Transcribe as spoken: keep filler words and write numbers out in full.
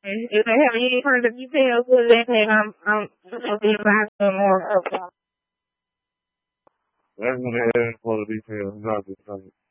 If they have any further details with that, then I'm, I'm, I'll be advised more of them. That's what they have for the details. Not just something.